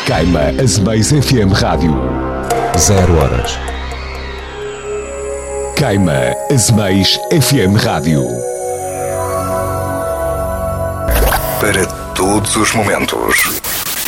Queima Azeméis FM Rádio. 0 horas. Queima Azeméis FM Rádio. Para todos os momentos.